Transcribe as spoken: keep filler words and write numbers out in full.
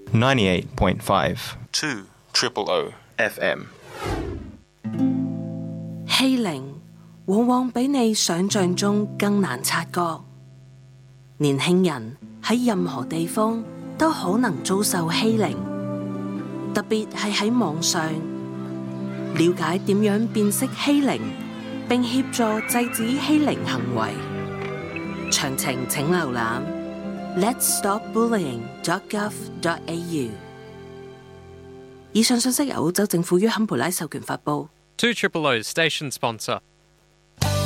ninety-eight point five two triple O F M。 欺凌往往比你想象中更難察覺。年輕人喺任何地方都可能遭受欺凌，特別係喺網上。了解點樣辨識欺凌，並協助制止欺凌行為。詳情請瀏覽 lets stop bullying dot gov dot a u。 以上信息由澳洲政府於坎培拉授權發布。 two triple O's station sponsor.